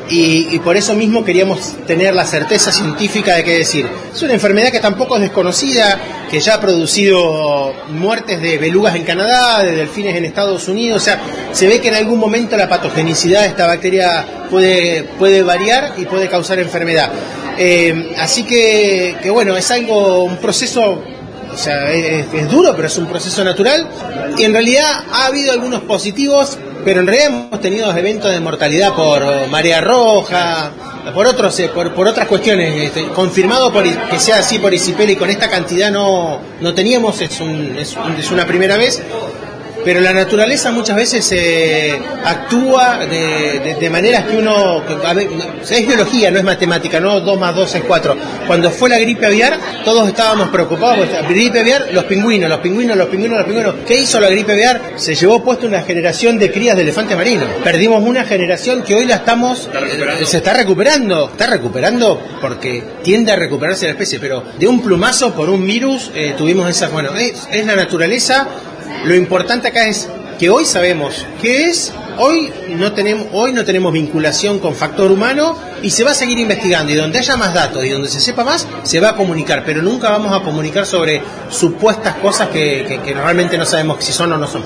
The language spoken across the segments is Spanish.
y por eso mismo queríamos tener la certeza científica de qué decir. Es una enfermedad que tampoco es desconocida, que ya ha producido muertes de belugas en Canadá, de delfines en Estados Unidos. O sea, se ve que en algún momento la patogenicidad de esta bacteria puede variar y puede causar enfermedad. Así que bueno, es un proceso, o sea, es duro, pero es un proceso natural, y en realidad ha habido algunos positivos, pero en realidad hemos tenido eventos de mortalidad por marea roja, por otras cuestiones, confirmado que sea así por ICIPEL, y con esta cantidad no teníamos, es una primera vez. Pero la naturaleza muchas veces actúa de maneras que uno... es biología, no es matemática, no 2 más 2 es 4. Cuando fue la gripe aviar, todos estábamos preocupados. La gripe aviar, los pingüinos. ¿Qué hizo la gripe aviar? Se llevó puesto una generación de crías de elefantes marinos. Perdimos una generación que hoy la estamos... se está recuperando. Está recuperando porque tiende a recuperarse la especie, pero de un plumazo por un virus tuvimos esa... Bueno, es la naturaleza. Lo importante acá es que hoy sabemos qué es, hoy no tenemos vinculación con factor humano, y se va a seguir investigando, y donde haya más datos y donde se sepa más, se va a comunicar, pero nunca vamos a comunicar sobre supuestas cosas que realmente no sabemos si son o no son.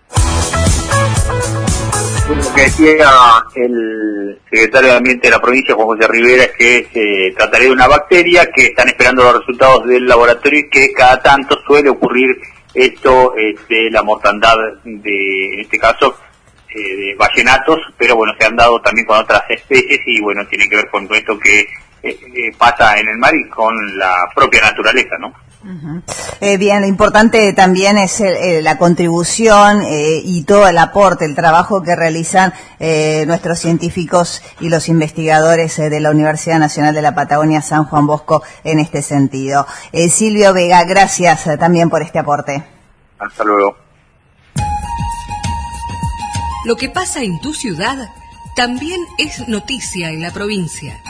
Lo que decía el secretario de Ambiente de la provincia, Juan José Rivera, es que se trataría de una bacteria que están esperando los resultados del laboratorio y que cada tanto suele ocurrir esto, la mortandad en este caso, de ballenatos, pero bueno, se han dado también con otras especies, y bueno, tiene que ver con todo esto que pasa en el mar y con la propia naturaleza, ¿no? Uh-huh. Bien, lo importante también es la contribución y todo el aporte, el trabajo que realizan nuestros científicos y los investigadores de la Universidad Nacional de la Patagonia San Juan Bosco en este sentido. Silvio Vega, gracias también por este aporte. Hasta luego. Lo que pasa en tu ciudad también es noticia en la provincia.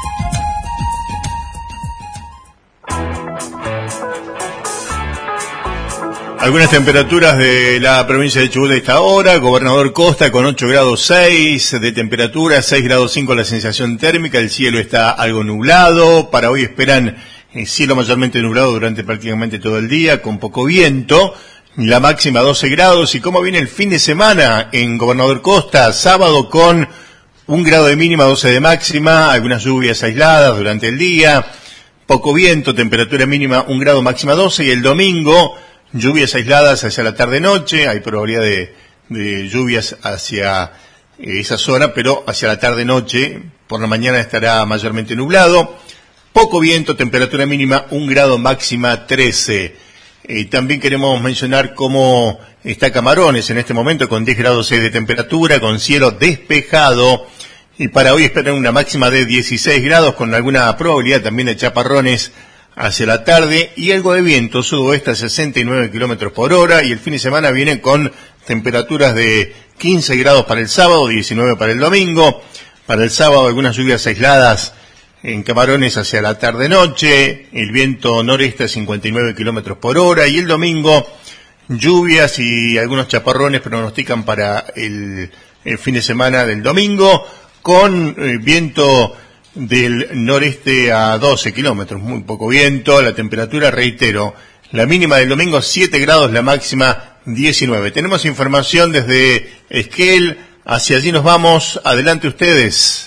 Algunas temperaturas de la provincia de Chubut a esta hora. Gobernador Costa con 8 grados 6 de temperatura, 6 grados 5 la sensación térmica. El cielo está algo nublado. Para hoy esperan cielo mayormente nublado durante prácticamente todo el día, con poco viento. La máxima 12 grados. ¿Y cómo viene el fin de semana en Gobernador Costa? Sábado con 1 grado de mínima, 12 de máxima. Algunas lluvias aisladas durante el día. Poco viento, temperatura mínima 1 grado, máxima 12. Y el domingo, lluvias aisladas hacia la tarde-noche, hay probabilidad de lluvias hacia esa zona, pero hacia la tarde-noche, por la mañana estará mayormente nublado. Poco viento, temperatura mínima 1 grado, máxima 13. También queremos mencionar cómo está Camarones en este momento, con 10 grados 6 de temperatura, con cielo despejado. Y para hoy esperan una máxima de 16 grados, con alguna probabilidad también de chaparrones hacia la tarde, y algo de viento sudoeste a 69 kilómetros por hora, y el fin de semana viene con temperaturas de 15 grados para el sábado, 19 para el domingo. Para el sábado algunas lluvias aisladas en Camarones hacia la tarde-noche, el viento noreste a 59 kilómetros por hora, y el domingo lluvias y algunos chaparrones pronostican para el fin de semana del domingo, con viento del noreste a 12 kilómetros, muy poco viento. La temperatura, reitero, la mínima del domingo 7 grados, la máxima 19. Tenemos información desde Esquel, hacia allí nos vamos. Adelante ustedes.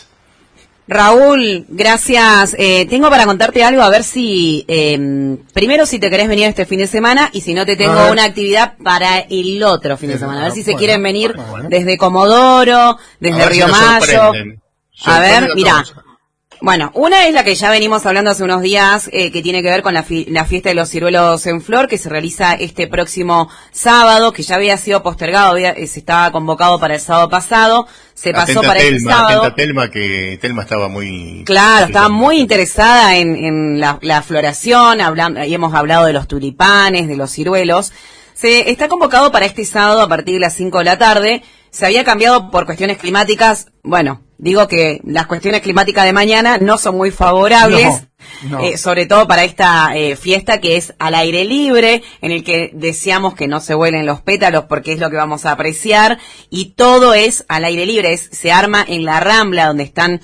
Raúl, gracias. Tengo para contarte algo, a ver si, primero si te querés venir este fin de semana, y si no te tengo una actividad para el otro fin de semana. A ver si se quieren venir desde Comodoro, desde Río Mayo. A ver, mira. Bueno, una es la que ya venimos hablando hace unos días, que tiene que ver con la fiesta de los ciruelos en flor, que se realiza este próximo sábado, que ya había sido postergado, se estaba convocado para el sábado pasado, se pasó para este sábado. Atenta Telma, que Telma estaba muy... Claro, estaba muy interesada en la floración, y hemos hablado de los tulipanes, de los ciruelos. Se está convocado para este sábado a partir de las 5 de la tarde. Se había cambiado por cuestiones climáticas. Bueno, digo que las cuestiones climáticas de mañana no son muy favorables. sobre todo para esta fiesta que es al aire libre, en el que deseamos que no se vuelen los pétalos porque es lo que vamos a apreciar, y todo es al aire libre, se arma en la Rambla donde están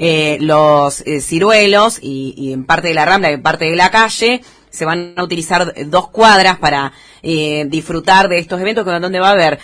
los ciruelos y en parte de la Rambla y en parte de la calle. Se van a utilizar 2 cuadras para disfrutar de estos eventos, donde va a haber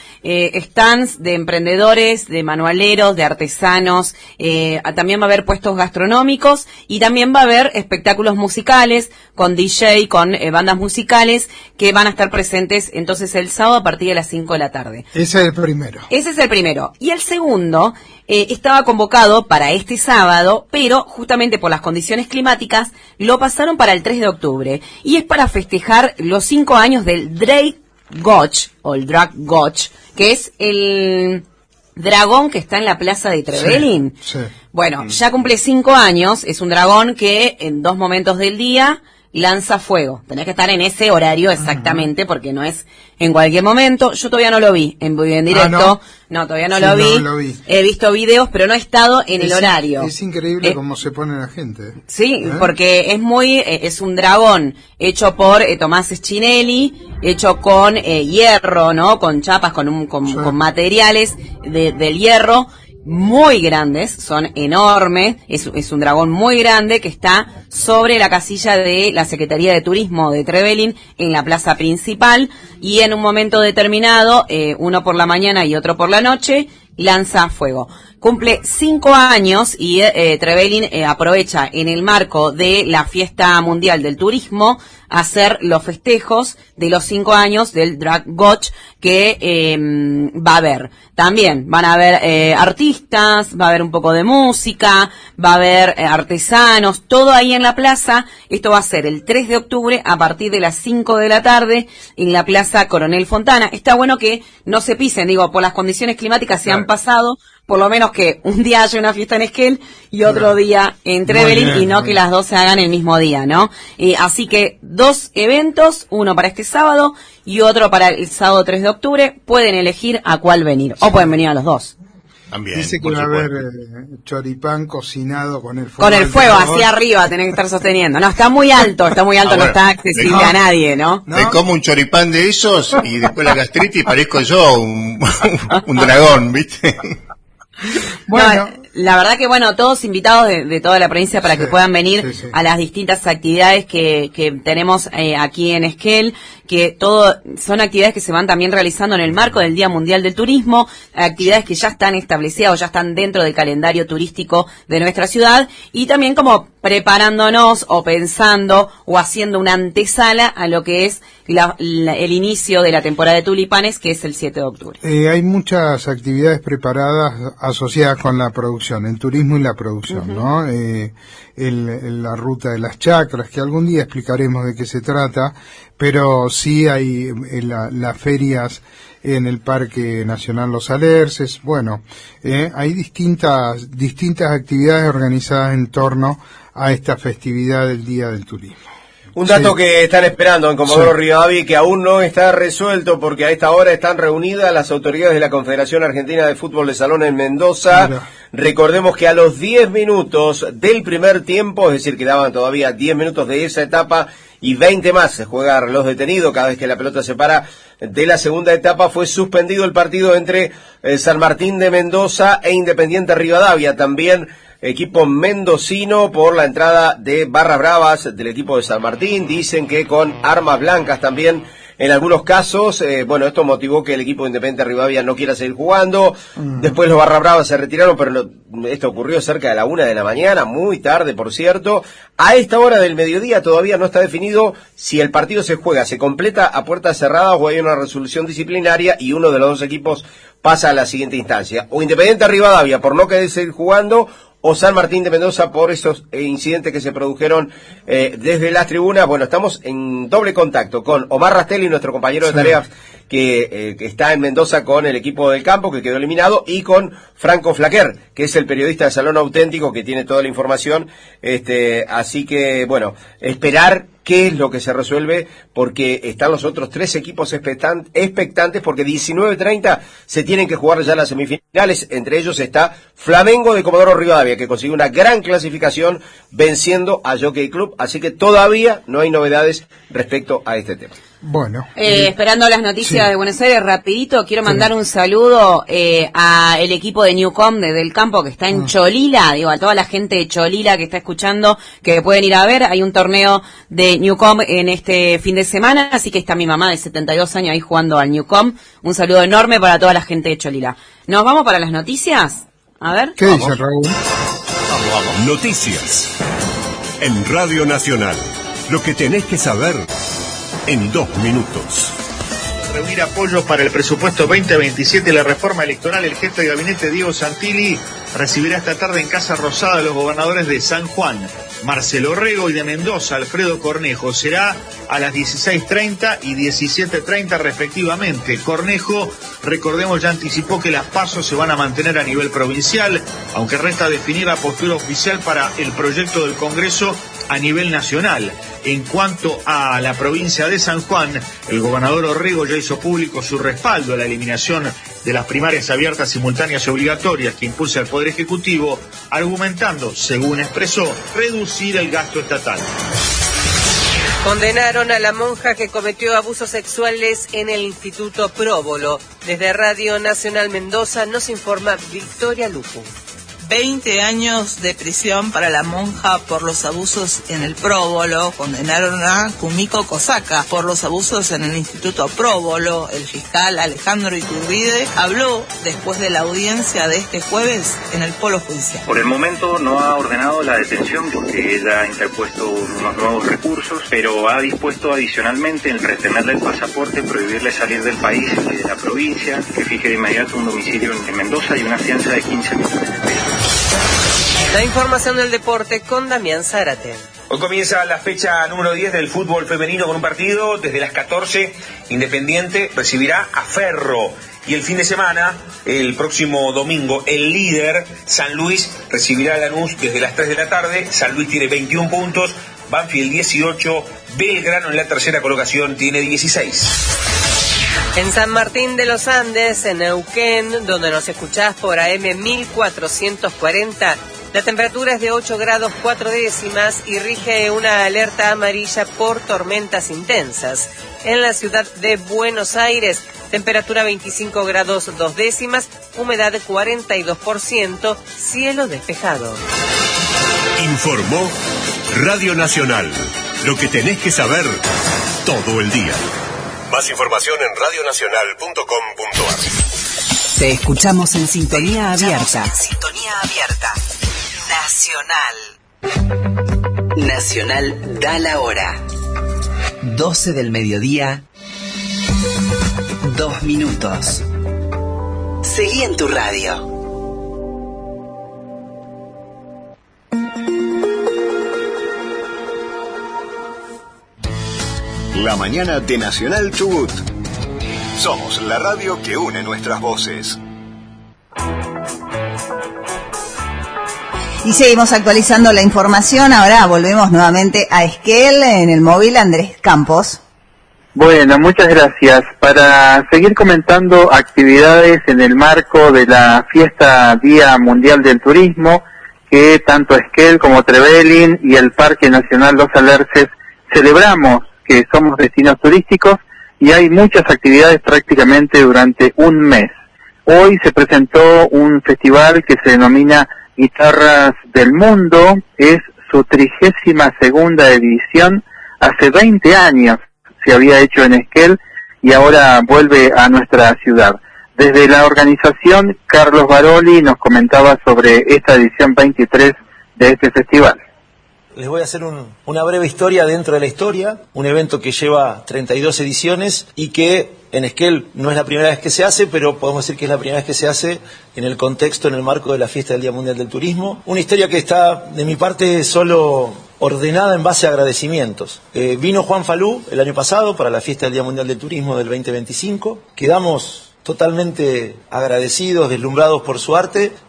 stands de emprendedores, de manualeros, de artesanos, también va a haber puestos gastronómicos y también va a haber espectáculos musicales con DJ, con bandas musicales que van a estar presentes entonces el sábado a partir de las 5 de la tarde. Ese es el primero. Ese es el primero. Y el segundo estaba convocado para este sábado, pero justamente por las condiciones climáticas lo pasaron para el 3 de octubre. Y es para festejar los 5 años del Drake Gotch, o el Drag Gotch, que es el dragón que está en la plaza de Trevelin. Sí. Bueno, ya cumple 5 años, es un dragón que en 2 momentos del día lanza fuego. Tenés que estar en ese horario exactamente, porque no es en cualquier momento. Yo todavía no lo vi en directo. No, todavía no lo vi. No lo vi. He visto videos, pero no he estado en el horario. Es increíble cómo se pone la gente. Sí, porque es un dragón hecho por Tomás Schinelli, hecho con hierro, ¿no? Con chapas, con materiales del hierro. Muy grandes, son enormes, es un dragón muy grande que está sobre la casilla de la Secretaría de Turismo de Trevelin en la plaza principal, y en un momento determinado, uno por la mañana y otro por la noche, lanza fuego. Cumple 5 años y Trevelin aprovecha en el marco de la fiesta mundial del turismo hacer los festejos de los 5 años del Drag Gotch que va a haber. También van a haber artistas, va a haber un poco de música, va a haber artesanos, todo ahí en la plaza. Esto va a ser el 3 de octubre a partir de las 5 de la tarde en la Plaza Coronel Fontana. Está bueno que no se pisen, por las condiciones climáticas se han pasado, por lo menos que un día haya una fiesta en Esquel y otro día en Trevelin, y no que las dos se hagan el mismo día, ¿no? Así que 2 eventos, uno para este sábado y otro para el sábado 3 de octubre. Pueden elegir a cuál venir, o pueden venir a los dos. También, dice que va a haber choripán cocinado con el fuego. Con el fuego, hacia arriba, tenés que estar sosteniendo. No, está muy alto, no está accesible a nadie, ¿no? Me como un choripán de esos y después la gastritis parezco yo un dragón, ¿viste? Bueno, la verdad que todos invitados de toda la provincia para que puedan venir a las distintas actividades que tenemos aquí en Esquel, que son actividades que se van también realizando en el marco del Día Mundial del Turismo, actividades que ya están establecidas o ya están dentro del calendario turístico de nuestra ciudad, y también como preparándonos o pensando o haciendo una antesala a lo que es el inicio de la temporada de tulipanes, que es el 7 de octubre. Hay muchas actividades preparadas asociadas con la producción, el turismo y la producción, ¿no? La ruta de las chacras, que algún día explicaremos de qué se trata, pero sí hay las ferias en el Parque Nacional Los Alerces. Hay distintas actividades organizadas en torno a esta festividad del Día del Turismo. Un dato que están esperando en Comodoro Rivadavia, que aún no está resuelto, porque a esta hora están reunidas las autoridades de la Confederación Argentina de Fútbol de Salón en Mendoza. Mira. Recordemos que a los 10 minutos del primer tiempo, es decir, quedaban todavía 10 minutos de esa etapa y 20 más, se juega a reloj detenido cada vez que la pelota se para de la segunda etapa, fue suspendido el partido entre San Martín de Mendoza e Independiente Rivadavia. También equipo mendocino por la entrada de barras bravas del equipo de San Martín. Dicen que con armas blancas también en algunos casos. Esto motivó que el equipo de Independiente Rivadavia no quiera seguir jugando. Después los barras bravas se retiraron, pero esto ocurrió cerca de la 1 de la mañana, muy tarde, por cierto. A esta hora del mediodía todavía no está definido si el partido se completa a puertas cerradas o hay una resolución disciplinaria y uno de los dos equipos pasa a la siguiente instancia. O Independiente Rivadavia por no querer seguir jugando, o San Martín de Mendoza por esos incidentes que se produjeron desde las tribunas. Estamos en doble contacto con Omar Rastelli, nuestro compañero de tareas que está en Mendoza con el equipo del campo que quedó eliminado, y con Franco Flaquer, que es el periodista de Salón Auténtico que tiene toda la información. Así que esperar qué es lo que se resuelve, porque están los otros 3 equipos expectantes, porque 19:30 se tienen que jugar ya las semifinales. Entre ellos está Flamengo de Comodoro Rivadavia, que consiguió una gran clasificación venciendo a Jockey Club, así que todavía no hay novedades respecto a este tema. Bueno. Esperando las noticias de Buenos Aires, rapidito, quiero mandar un saludo a el equipo de Newcom del campo que está en Cholila, digo, a toda la gente de Cholila que está escuchando, que pueden ir a ver, hay un torneo de Newcom en este fin de semana, así que está mi mamá de 72 años ahí jugando al Newcom. Un saludo enorme para toda la gente de Cholila. ¿Nos vamos para las noticias? A ver. ¿Qué dice Raúl? Vamos. Noticias en Radio Nacional. Lo que tenés que saber en 2 minutos. Reunir apoyos para el presupuesto 2027 y la reforma electoral. El jefe de gabinete Diego Santilli recibirá esta tarde en Casa Rosada a los gobernadores de San Juan, Marcelo Rego, y de Mendoza, Alfredo Cornejo. Será a las 16:30 y 17:30 respectivamente. Cornejo, recordemos, ya anticipó que las pasos se van a mantener a nivel provincial, aunque resta definir la postura oficial para el proyecto del Congreso a nivel nacional. En cuanto a la provincia de San Juan, el gobernador Orrego ya hizo público su respaldo a la eliminación de las primarias abiertas, simultáneas y obligatorias que impulsa el Poder Ejecutivo, argumentando, según expresó, reducir el gasto estatal. Condenaron a la monja que cometió abusos sexuales en el Instituto Próbolo. Desde Radio Nacional Mendoza nos informa Victoria Lupu. 20 años de prisión para la monja por los abusos en el Próbolo. Condenaron a Kumiko Kosaka por los abusos en el Instituto Próbolo. El fiscal Alejandro Iturbide habló después de la audiencia de este jueves en el Polo Judicial. Por el momento no ha ordenado la detención porque ella ha interpuesto unos nuevos recursos, pero ha dispuesto adicionalmente el retenerle el pasaporte, prohibirle salir del país y de la provincia, que fije de inmediato un domicilio en Mendoza y una fianza de 15 millones de pesos. La información del deporte con Damián Zárate. Hoy comienza la fecha número 10 del fútbol femenino con un partido. Desde las 14, Independiente recibirá a Ferro. Y el fin de semana, el próximo domingo, el líder, San Luis, recibirá a Lanús desde las 3 de la tarde. San Luis tiene 21 puntos, Banfield 18, Belgrano en la tercera colocación tiene 16. En San Martín de los Andes, en Neuquén, donde nos escuchás por AM 1440, la temperatura es de 8 grados 4 décimas y rige una alerta amarilla por tormentas intensas. En la ciudad de Buenos Aires, temperatura 25 grados 2 décimas, humedad 42%, cielo despejado. Informó Radio Nacional. Lo que tenés que saber todo el día. Más información en radionacional.com.ar. Te escuchamos en sintonía abierta. Sintonía abierta. Nacional. Nacional da la hora. 12 del mediodía. 2 minutos. Seguí en tu radio. La mañana de Nacional Chubut. Somos la radio que une nuestras voces. Y seguimos actualizando la información. Ahora volvemos nuevamente a Esquel en el móvil. Andrés Campos. Bueno, muchas gracias. Para seguir comentando actividades en el marco de la fiesta Día Mundial del Turismo, que tanto Esquel como Trevelin y el Parque Nacional Los Alerces celebramos que somos destinos turísticos y hay muchas actividades prácticamente durante un mes. Hoy se presentó un festival que se denomina Guitarras del Mundo, es su 32ª edición. Hace 20 años se había hecho en Esquel y ahora vuelve a nuestra ciudad. Desde la organización, Carlos Baroli nos comentaba sobre esta edición 23 de este festival. Les voy a hacer una breve historia dentro de la historia, un evento que lleva 32 ediciones y que en Esquel no es la primera vez que se hace, pero podemos decir que es la primera vez que se hace en el contexto, en el marco de la fiesta del Día Mundial del Turismo. Una historia que está, de mi parte, solo ordenada en base a agradecimientos. Vino Juan Falú el año pasado para la fiesta del Día Mundial del Turismo del 2025. Quedamos totalmente agradecidos, deslumbrados por su arte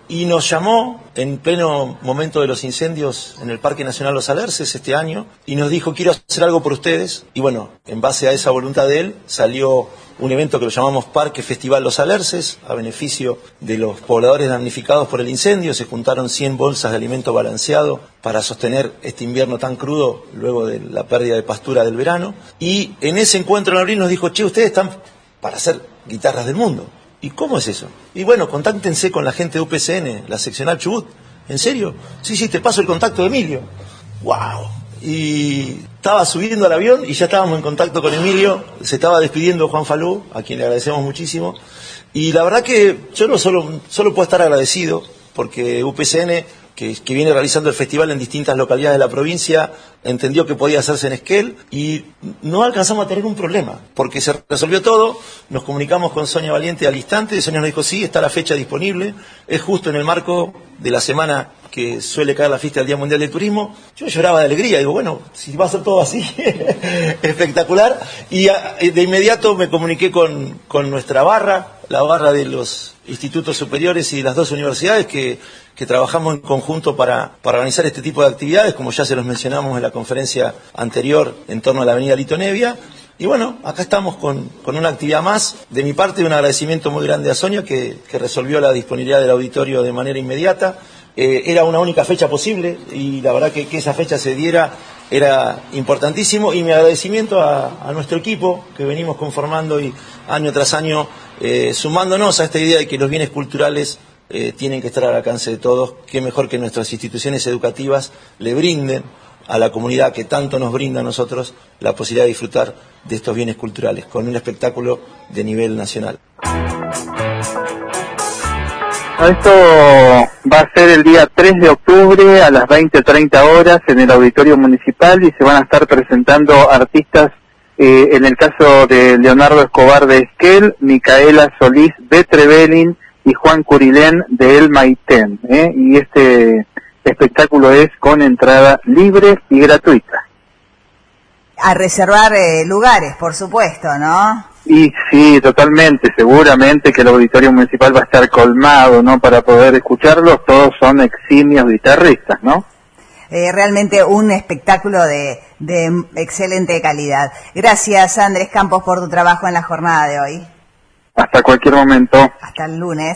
y nos llamó en pleno momento de los incendios en el Parque Nacional Los Alerces este año y nos dijo: quiero hacer algo por ustedes. Y bueno, en base a esa voluntad de él salió un evento que lo llamamos Parque Festival Los Alerces, a beneficio de los pobladores damnificados por el incendio. Se juntaron 100 bolsas de alimento balanceado para sostener este invierno tan crudo luego de la pérdida de pastura del verano. Y en ese encuentro en abril nos dijo: che, ustedes están para hacer guitarras del mundo. ¿Y cómo es eso? Y bueno, contáctense con la gente de UPCN, la seccional Chubut. ¿En serio? Sí, te paso el contacto de Emilio. ¡Wow! Y estaba subiendo al avión y ya estábamos en contacto con Emilio. Se estaba despidiendo Juan Falú, a quien le agradecemos muchísimo. Y la verdad que yo no solo puedo estar agradecido, porque UPCN, que viene realizando el festival en distintas localidades de la provincia, entendió que podía hacerse en Esquel y no alcanzamos a tener un problema, porque se resolvió todo. Nos comunicamos con Sonia Valiente al instante, y Sonia nos dijo: sí, está la fecha disponible, es justo en el marco de la semana que suele caer la fiesta del Día Mundial del Turismo. Yo lloraba de alegría, digo, bueno, si va a ser todo así, espectacular. Y de inmediato me comuniqué con nuestra barra, la barra de los institutos superiores y de las dos universidades que trabajamos en conjunto para organizar este tipo de actividades, como ya se los mencionamos en la conferencia anterior en torno a la avenida Lito Nevia. Y bueno, acá estamos con una actividad más. De mi parte, un agradecimiento muy grande a Sonia, que resolvió la disponibilidad del auditorio de manera inmediata. Era una única fecha posible y la verdad que esa fecha se diera era importantísimo. Y mi agradecimiento a nuestro equipo, que venimos conformando y año tras año sumándonos a esta idea de que los bienes culturales tienen que estar al alcance de todos. Qué mejor que nuestras instituciones educativas le brinden a la comunidad que tanto nos brinda a nosotros la posibilidad de disfrutar de estos bienes culturales con un espectáculo de nivel nacional. Esto va a ser el día 3 de octubre a las 20:30 horas en el Auditorio Municipal, y se van a estar presentando artistas, en el caso de Leonardo Escobar de Esquel, Micaela Solís de Trevelin y Juan Curilén de El Maitén. Y este espectáculo es con entrada libre y gratuita. A reservar lugares, por supuesto, ¿no? Y sí, totalmente, seguramente que el Auditorio Municipal va a estar colmado, ¿no?, para poder escucharlos. Todos son eximios guitarristas, ¿no? Realmente un espectáculo de excelente calidad. Gracias, Andrés Campos, por tu trabajo en la jornada de hoy. Hasta cualquier momento. Hasta el lunes.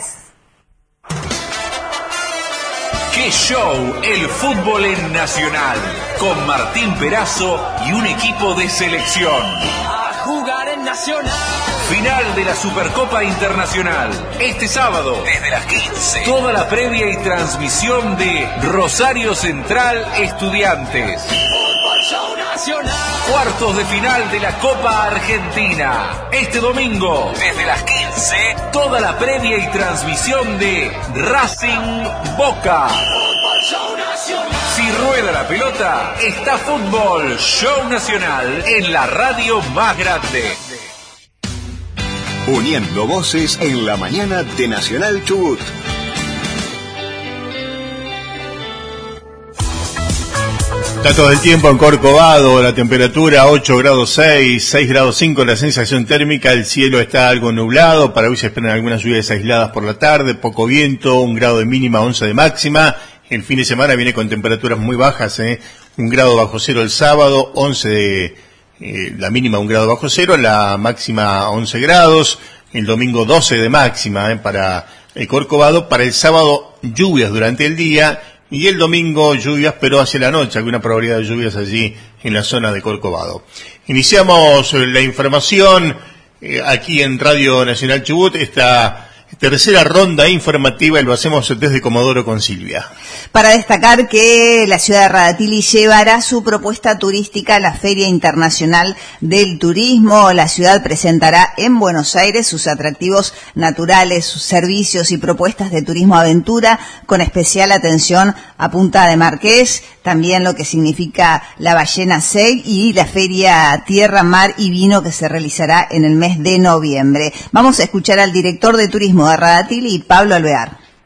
¡Qué show! El fútbol en Nacional, con Martín Perazo y un equipo de selección. A jugar en Nacional. Final de la Supercopa Internacional. Este sábado, desde las 15. Toda la previa y transmisión de Rosario Central Estudiantes. Fútbol Show Nacional. Cuartos de final de la Copa Argentina. Este domingo, desde las 15. Toda la previa y transmisión de Racing Boca. Fútbol Show Nacional. Si rueda la pelota, está Fútbol Show Nacional en la radio más grande. Uniendo voces en la mañana de Nacional Chubut. Está todo el tiempo en Corcovado, la temperatura 8 grados 6 grados 5 la sensación térmica, el cielo está algo nublado, para hoy se esperan algunas lluvias aisladas por la tarde, poco viento, 1 grado de mínima, 11 de máxima. El fin de semana viene con temperaturas muy bajas, 1 grado bajo cero el sábado, 11 de la mínima 1 grado bajo cero, la máxima 11 grados, el domingo 12 de máxima para el Corcovado, para el sábado lluvias durante el día y el domingo lluvias pero hacia la noche, alguna probabilidad de lluvias allí en la zona de Corcovado. Iniciamos la información aquí en Radio Nacional Chubut, esta tercera ronda informativa, y lo hacemos desde Comodoro con Silvia. Para destacar que la ciudad de Radatili llevará su propuesta turística a la Feria Internacional del Turismo. La ciudad presentará en Buenos Aires sus atractivos naturales, sus servicios y propuestas de turismo aventura, con especial atención a Punta de Marqués, también lo que significa la Ballena Seg y la Feria Tierra, Mar y Vino, que se realizará en el mes de noviembre. Vamos a escuchar al director de turismo de Radatili, Pablo Alvear.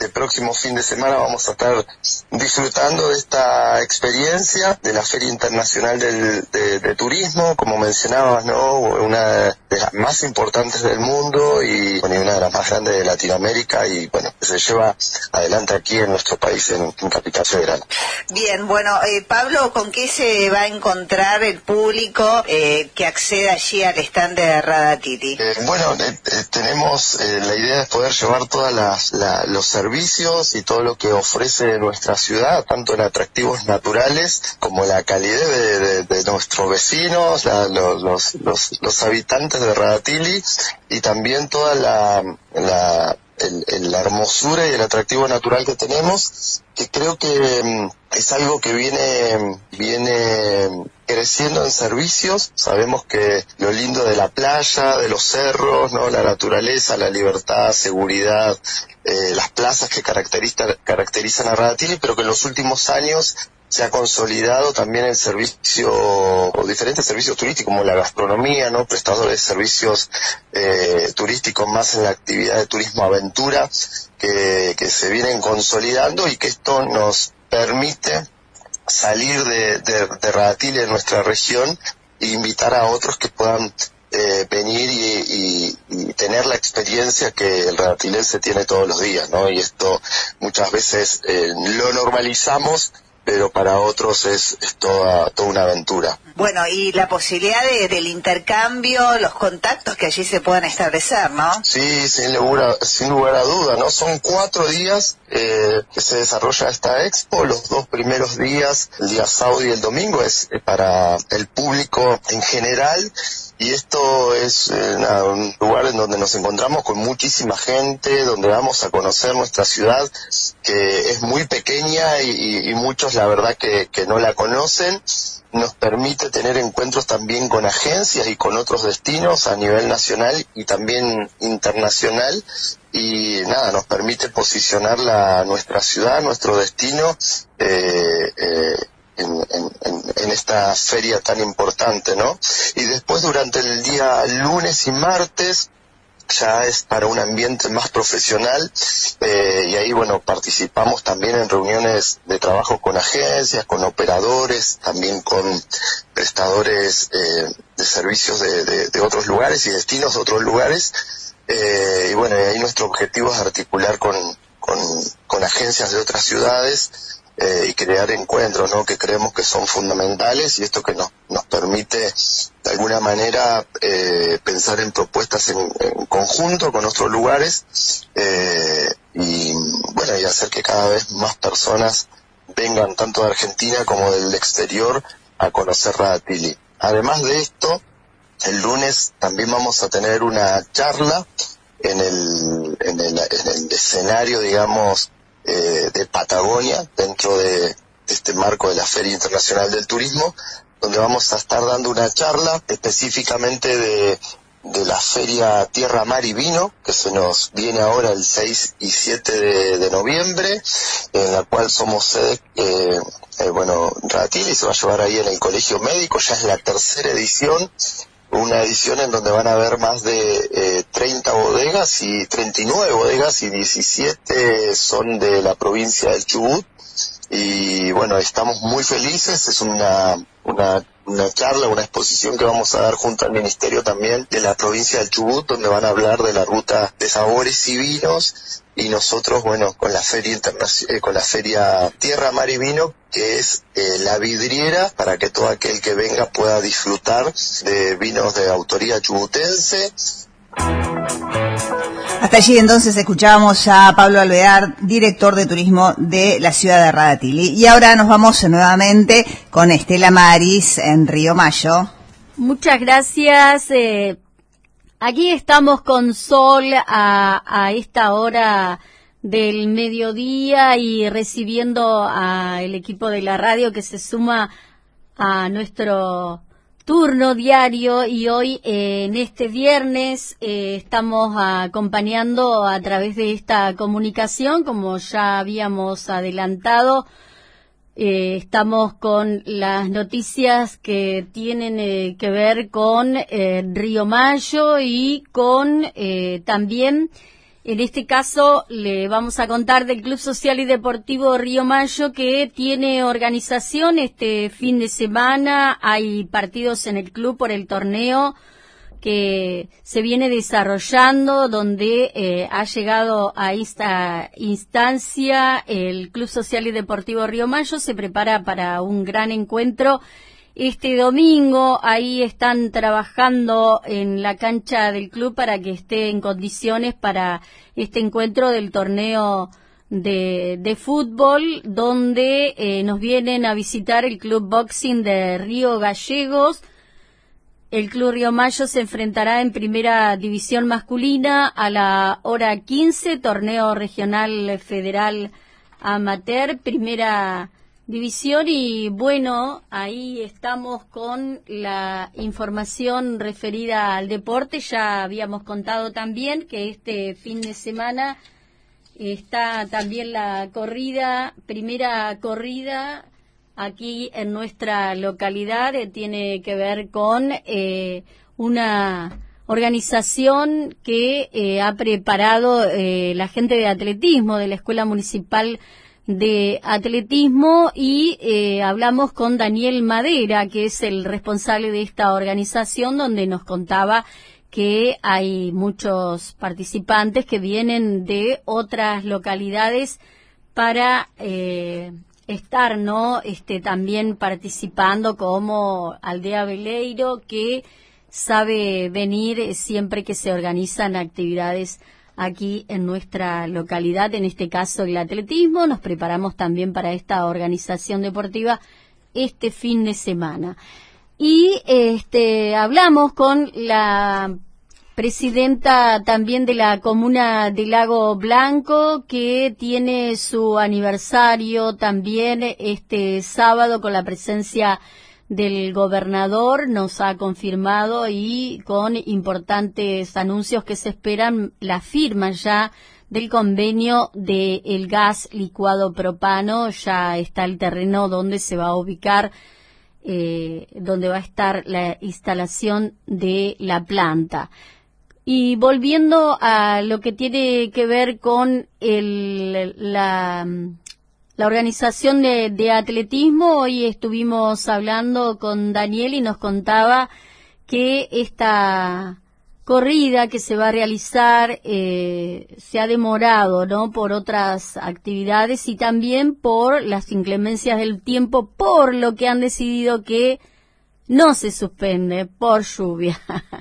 el próximo fin de semana vamos a estar disfrutando de esta experiencia de la Feria Internacional de Turismo, como mencionabas, ¿no? Una de las más importantes del mundo y una de las más grandes de Latinoamérica y bueno, que se lleva adelante aquí en nuestro país, en Capital Federal. Bien, bueno, Pablo, ¿con qué se va a encontrar el público que accede allí al stand de Radatili? Tenemos la idea de poder llevar todos los servicios y todo lo que ofrece nuestra ciudad, tanto en atractivos naturales como la calidez de nuestros vecinos, los habitantes de Radatili, y también toda la hermosura y el atractivo natural que tenemos, que creo que es algo que viene creciendo en servicios. Sabemos que lo lindo de la playa, de los cerros, ¿no? La naturaleza, la libertad, seguridad, las plazas que caracterizan a Radatili, pero que en los últimos años se ha consolidado también el servicio, o diferentes servicios turísticos como la gastronomía, ¿no? Prestadores de servicios turísticos más en la actividad de turismo aventura que se vienen consolidando, y que esto nos permite salir de Radatili, de nuestra región, e invitar a otros que puedan venir y tener la experiencia que el radatilense tiene todos los días, ¿no? Y esto muchas veces lo normalizamos, pero para otros es toda una aventura. Bueno, y la posibilidad del intercambio, los contactos que allí se puedan establecer, ¿no? Sí, sin lugar a duda, ¿no? Son 4 días que se desarrolla esta expo. Los 2 primeros días, el día sábado y el domingo, es para el público en general. Y esto es un lugar en donde nos encontramos con muchísima gente, donde vamos a conocer nuestra ciudad, que es muy pequeña y muchos la verdad que no la conocen. Nos permite tener encuentros también con agencias y con otros destinos a nivel nacional y también internacional, y nos permite posicionar nuestra ciudad, nuestro destino en esta feria tan importante, ¿no? Y después, durante el día lunes y martes, ya es para un ambiente más profesional, y ahí participamos también en reuniones de trabajo con agencias, con operadores, también con prestadores de servicios de otros lugares y destinos de otros lugares, y ahí nuestro objetivo es articular con agencias de otras ciudades y crear encuentros, ¿no? Que creemos que son fundamentales, y esto que nos permite de alguna manera pensar en propuestas en conjunto con otros lugares, y hacer que cada vez más personas vengan tanto de Argentina como del exterior a conocer Radatili. Además de esto, el lunes también vamos a tener una charla en el escenario, digamos, de Patagonia, dentro de este marco de la Feria Internacional del Turismo, donde vamos a estar dando una charla específicamente de la Feria Tierra, Mar y Vino, que se nos viene ahora el 6 y 7 de noviembre, en la cual somos sede, Radatili se va a llevar ahí en el Colegio Médico. Ya es la 3ª edición, una edición en donde van a haber más de 30 bodegas y 39 bodegas, y 17 son de la provincia del Chubut. Y estamos muy felices. Es una charla, una exposición que vamos a dar junto al Ministerio también de la provincia del Chubut, donde van a hablar de la ruta de sabores y vinos, y nosotros, con la feria Tierra, Mar y Vino, que es la vidriera para que todo aquel que venga pueda disfrutar de vinos de autoría chubutense. Hasta allí entonces escuchábamos a Pablo Alvear, director de turismo de la ciudad de Radatili. Y ahora nos vamos nuevamente con Estela Maris en Río Mayo. Muchas gracias. Aquí estamos con sol a esta hora del mediodía y recibiendo al equipo de la radio que se suma a nuestro turno diario, y hoy en este viernes estamos acompañando a través de esta comunicación, como ya habíamos adelantado. Estamos con las noticias que tienen que ver con Río Mayo y con también En este caso le vamos a contar del Club Social y Deportivo Río Mayo, que tiene organización este fin de semana. Hay partidos en el club por el torneo que se viene desarrollando, donde ha llegado a esta instancia el Club Social y Deportivo Río Mayo. Se prepara para un gran encuentro este domingo. Ahí están trabajando en la cancha del club para que esté en condiciones para este encuentro del torneo de fútbol, donde nos vienen a visitar el Club Boxing de Río Gallegos. El Club Río Mayo se enfrentará en Primera División Masculina a la hora 15, torneo regional federal amateur, Primera División. Y bueno, ahí estamos con la información referida al deporte. Ya habíamos contado también que este fin de semana está también la primera corrida aquí en nuestra localidad. Tiene que ver con una organización que ha preparado la gente de atletismo de la Escuela Municipal de Atletismo, y hablamos con Daniel Madera, que es el responsable de esta organización, donde nos contaba que hay muchos participantes que vienen de otras localidades para estar, ¿no? También participando, como Aldea Veleiro, que sabe venir siempre que se organizan actividades aquí en nuestra localidad, en este caso el atletismo. Nos preparamos también para esta organización deportiva este fin de semana. Y hablamos con la presidenta también de la comuna de Lago Blanco, que tiene su aniversario también este sábado, con la presencia del gobernador. Nos ha confirmado, y con importantes anuncios que se esperan, la firma ya del convenio del gas licuado propano. Ya está el terreno donde se va a ubicar, donde va a estar la instalación de la planta. Y volviendo a lo que tiene que ver con la organización de atletismo, hoy estuvimos hablando con Daniel y nos contaba que esta corrida que se va a realizar se ha demorado, ¿no?, por otras actividades y también por las inclemencias del tiempo, por lo que han decidido que no se suspende por lluvia,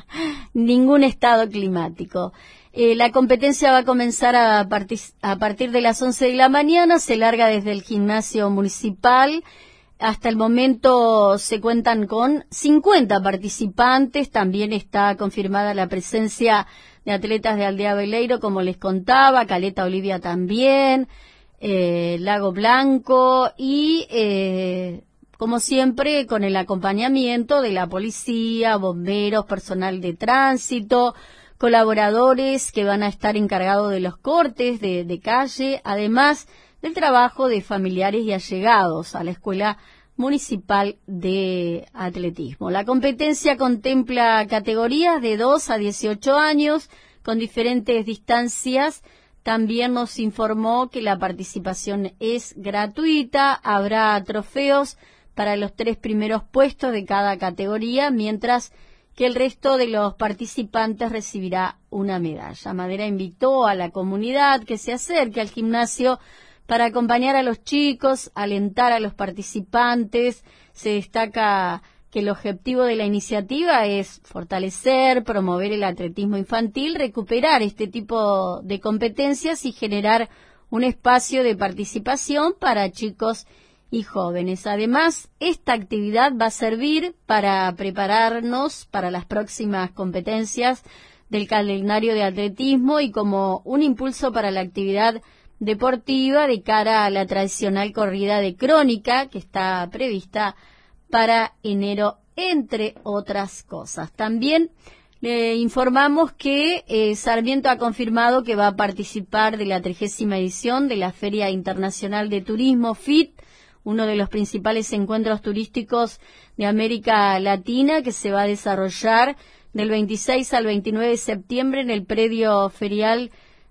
ningún estado climático. La competencia va a comenzar a partir de las 11 de la mañana, se larga desde el gimnasio municipal. Hasta el momento se cuentan con 50 participantes, también está confirmada la presencia de atletas de Aldea Veleiro, como les contaba, Caleta Olivia también, Lago Blanco, y como siempre, con el acompañamiento de la policía, bomberos, personal de tránsito, colaboradores que van a estar encargados de los cortes de calle, además del trabajo de familiares y allegados a la Escuela Municipal de Atletismo. La competencia contempla categorías de 2 a 18 años con diferentes distancias. También nos informó que la participación es gratuita, habrá trofeos para los 3 primeros puestos de cada categoría, mientras que el resto de los participantes recibirá una medalla. Madera invitó a la comunidad que se acerque al gimnasio para acompañar a los chicos, alentar a los participantes. Se destaca que el objetivo de la iniciativa es fortalecer, promover el atletismo infantil, recuperar este tipo de competencias y generar un espacio de participación para chicos y jóvenes. Además, esta actividad va a servir para prepararnos para las próximas competencias del calendario de atletismo y como un impulso para la actividad deportiva de cara a la tradicional corrida de Crónica, que está prevista para enero, entre otras cosas. También le informamos que Sarmiento ha confirmado que va a participar de la 30ª edición de la Feria Internacional de Turismo, FIT, uno de los principales encuentros turísticos de América Latina, que se va a desarrollar del 26 al 29 de septiembre en el predio ferial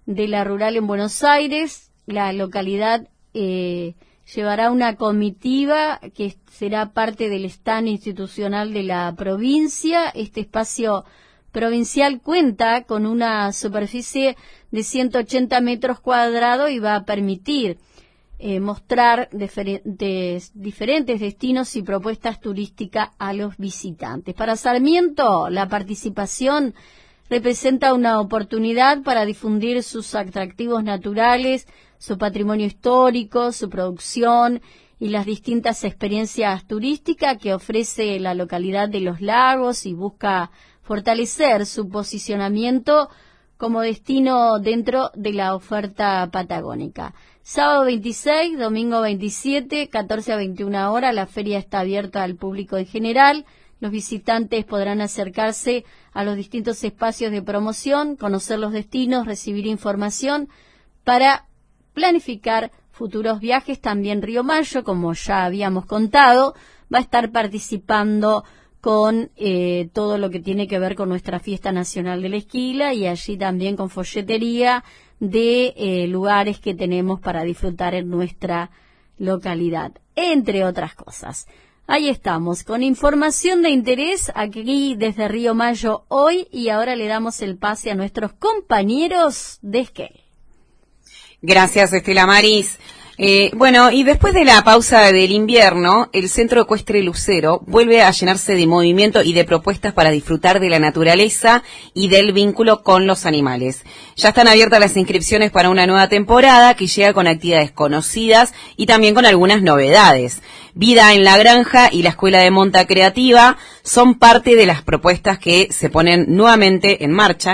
de la rural en Buenos Aires. La localidad llevará una comitiva que será parte del stand institucional de la provincia. Este espacio provincial cuenta con una superficie de 180 metros cuadrados y va a permitir mostrar diferentes destinos y propuestas turísticas a los visitantes. Para Sarmiento, la participación representa una oportunidad para difundir sus atractivos naturales, su patrimonio histórico, su producción y las distintas experiencias turísticas que ofrece la localidad de Los Lagos, y busca fortalecer su posicionamiento como destino dentro de la oferta patagónica. Sábado 26, domingo 27, 14 a 21 horas, la feria está abierta al público en general. Los visitantes podrán acercarse a los distintos espacios de promoción, conocer los destinos, recibir información para planificar futuros viajes. También Río Mayo, como ya habíamos contado, va a estar participando con todo lo que tiene que ver con nuestra fiesta nacional de la esquila, y allí también con folletería de lugares que tenemos para disfrutar en nuestra localidad, entre otras cosas. Ahí estamos, con información de interés aquí desde Río Mayo hoy, y ahora le damos el pase a nuestros compañeros de Esquel. Gracias, Estela Maris. Bueno, y después de la pausa del invierno, el Centro Ecuestre Lucero vuelve a llenarse de movimiento y de propuestas para disfrutar de la naturaleza y del vínculo con los animales. Ya están abiertas las inscripciones para una nueva temporada que llega con actividades conocidas y también con algunas novedades. Vida en la Granja y la Escuela de Monta Creativa son parte de las propuestas que se ponen nuevamente en marcha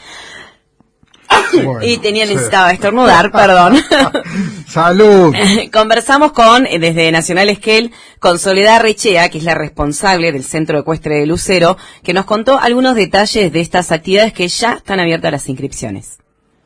y necesitaba estornudar, perdón. ¡Salud! Conversamos desde Nacional Esquel, con Soledad Rechea, que es la responsable del Centro Ecuestre de Lucero, que nos contó algunos detalles de estas actividades que ya están abiertas las inscripciones.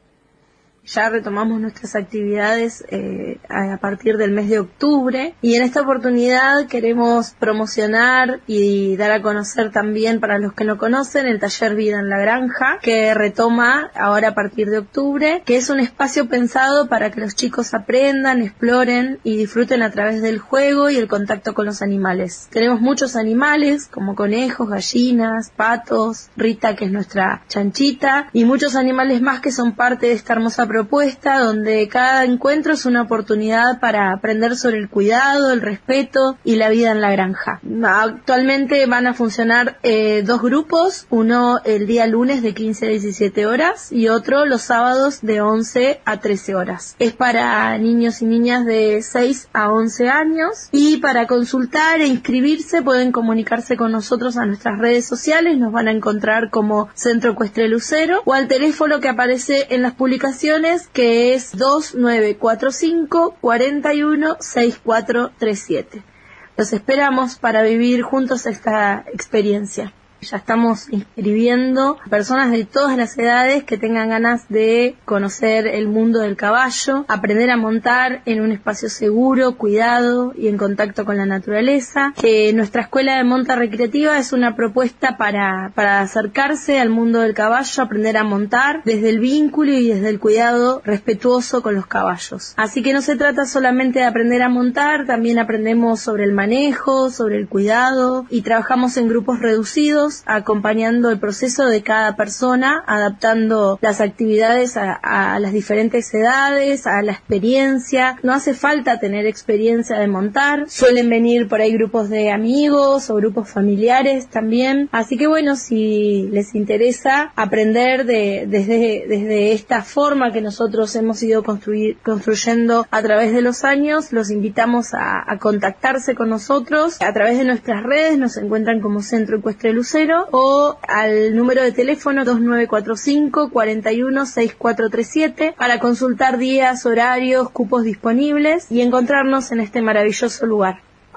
Ya retomamos nuestras actividades a partir del mes de octubre, y en esta oportunidad queremos promocionar y dar a conocer también, para los que no conocen, el taller Vida en la Granja, que retoma ahora a partir de octubre, que es un espacio pensado para que los chicos aprendan, exploren y disfruten a través del juego y el contacto con los animales. Tenemos muchos animales como conejos, gallinas, patos, Rita, que es nuestra chanchita, y muchos animales más que son parte de esta hermosa propuesta, donde cada encuentro es una oportunidad para aprender sobre el cuidado, el respeto y la vida en la granja. Actualmente van a funcionar dos grupos, uno el día lunes de 15 a 17 horas y otro los sábados de 11 a 13 horas. Es para niños y niñas de 6 a 11 años, y para consultar e inscribirse pueden comunicarse con nosotros a nuestras redes sociales. Nos van a encontrar como Centro Ecuestre Lucero o al teléfono que aparece en las publicaciones, que es 2945 41 6437. Los esperamos para vivir juntos esta experiencia. Ya estamos inscribiendo a personas de todas las edades que tengan ganas de conocer el mundo del caballo, aprender a montar en un espacio seguro, cuidado y en contacto con la naturaleza. Nuestra escuela de monta recreativa es una propuesta para acercarse al mundo del caballo, aprender a montar desde el vínculo y desde el cuidado respetuoso con los caballos. Así que no se trata solamente de aprender a montar, también aprendemos sobre el manejo, sobre el cuidado, y trabajamos en grupos reducidos, acompañando el proceso de cada persona, adaptando las actividades a las diferentes edades, a la experiencia. No hace falta tener experiencia de montar, suelen venir por ahí grupos de amigos o grupos familiares también. Así que bueno, si les interesa aprender desde esta forma que nosotros hemos ido construyendo a través de los años, los invitamos a contactarse con nosotros. A través de nuestras redes nos encuentran como Centro Ecuestre Lucero, o al número de teléfono 2945 41 6437 para consultar días, horarios, cupos disponibles y encontrarnos en este maravilloso lugar.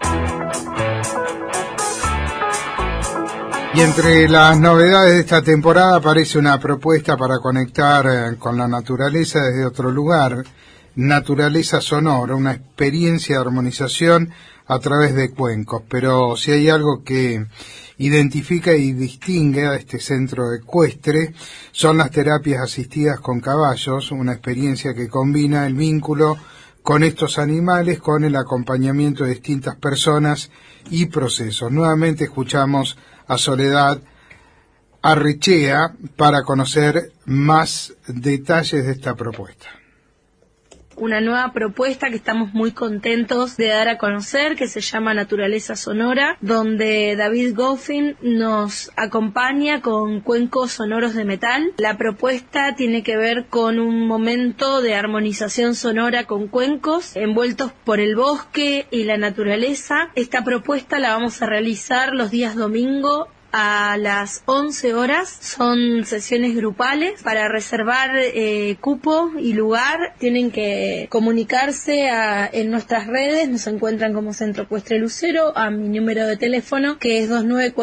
Y entre las novedades de esta temporada aparece una propuesta para conectar con la naturaleza desde otro lugar. Naturaleza Sonora, una experiencia de armonización a través de cuencos. Pero si hay algo que identifica y distingue a este centro ecuestre, son las terapias asistidas con caballos, una experiencia que combina el vínculo con estos animales, con el acompañamiento de distintas personas y procesos. Nuevamente escuchamos a Soledad Arrechea para conocer más detalles de esta propuesta. Una nueva propuesta que estamos muy contentos de dar a conocer, que se llama Naturaleza Sonora, donde David Goffin nos acompaña con cuencos sonoros de metal. La propuesta tiene que ver con un momento de armonización sonora con cuencos envueltos por el bosque y la naturaleza. Esta propuesta la vamos a realizar los días domingo a las 11 horas. Son sesiones grupales. Para reservar cupo y lugar tienen que comunicarse en nuestras redes. Nos encuentran como Centro Ecuestre Lucero, a mi número de teléfono, que es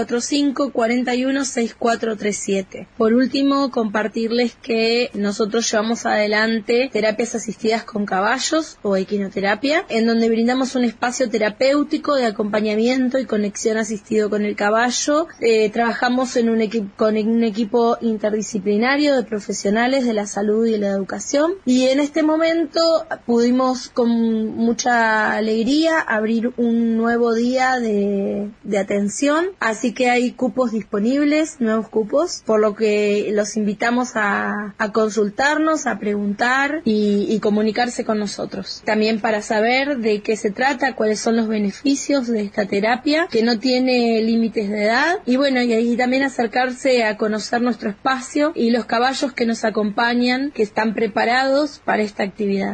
2945-416437. Por último, compartirles que nosotros llevamos adelante terapias asistidas con caballos o equinoterapia, en donde brindamos un espacio terapéutico de acompañamiento y conexión asistido con el caballo. Trabajamos con un equipo interdisciplinario de profesionales de la salud y de la educación, y en este momento pudimos con mucha alegría abrir un nuevo día de atención, así que hay cupos disponibles, nuevos cupos, por lo que los invitamos a consultarnos, a preguntar y comunicarse con nosotros. También para saber de qué se trata, cuáles son los beneficios de esta terapia, que no tiene límites de edad, y bueno, y ahí también acercarse a conocer nuestro espacio y los caballos que nos acompañan, que están preparados para esta actividad.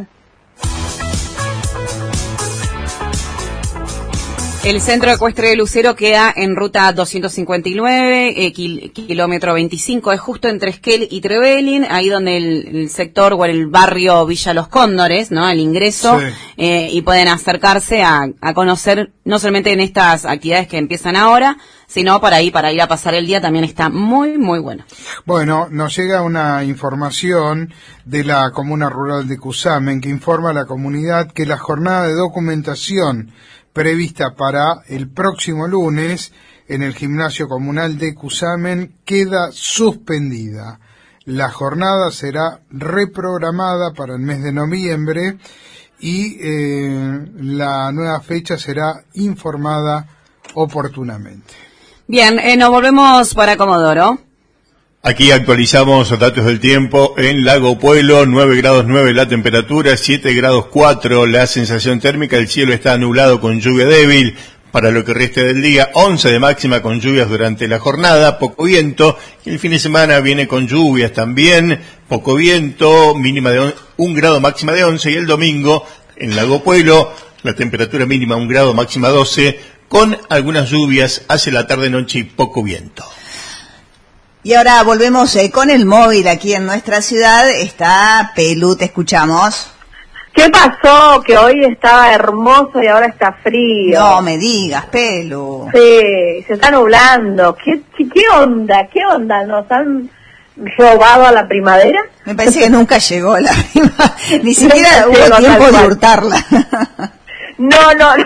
El Centro Ecuestre de Lucero queda en ruta 259, kilómetro 25, es justo entre Esquel y Trevelin, ahí donde el sector o el barrio Villa Los Cóndores, ¿no? El ingreso, sí. Y pueden acercarse a conocer, no solamente en estas actividades que empiezan ahora, sino para ir a pasar el día, también está muy, muy bueno. Bueno, nos llega una información de la Comuna Rural de Cusamen, que informa a la comunidad que la jornada de documentación prevista para el próximo lunes en el gimnasio comunal de Cusamen queda suspendida. La jornada será reprogramada para el mes de noviembre y la nueva fecha será informada oportunamente. Bien, nos volvemos para Comodoro. Aquí actualizamos los datos del tiempo. En Lago Pueblo, 9 grados 9 la temperatura, 7 grados 4 la sensación térmica, el cielo está nublado con lluvia débil. Para lo que resta del día, 11 de máxima con lluvias durante la jornada, poco viento. El fin de semana viene con lluvias también, poco viento, mínima de 1 grado, máxima de 11. Y el domingo, en Lago Pueblo, la temperatura mínima 1 grado, máxima 12, con algunas lluvias hacia la tarde-noche y poco viento. Y ahora volvemos con el móvil aquí en nuestra ciudad. Está Pelu, te escuchamos. ¿Qué pasó? Que hoy estaba hermoso y ahora está frío. No me digas, Pelu. Sí, se está nublando. ¿Qué onda? ¿Qué onda? ¿Nos han robado a la primavera? Me parece que nunca llegó la primavera. Ni siquiera hubo tiempo de hurtarla. No.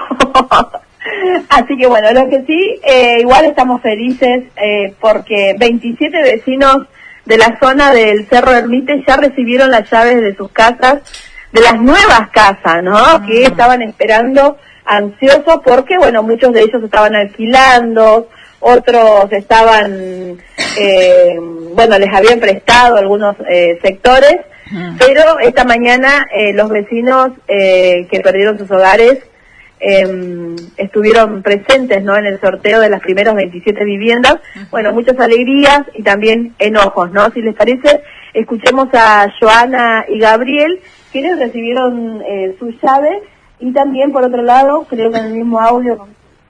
Así que bueno, lo que sí, igual estamos felices porque 27 vecinos de la zona del Cerro Ermite ya recibieron las llaves de sus casas, de las nuevas casas, ¿no? Que estaban esperando ansiosos porque, bueno, muchos de ellos estaban alquilando, otros estaban, les habían prestado algunos sectores, pero esta mañana los vecinos que perdieron sus hogares estuvieron presentes, ¿no? En el sorteo de las primeras 27 viviendas. Bueno, muchas alegrías y también enojos, ¿no? Si les parece, escuchemos a Joana y Gabriel, quienes recibieron sus llaves, y también, por otro lado, creo que en el mismo audio,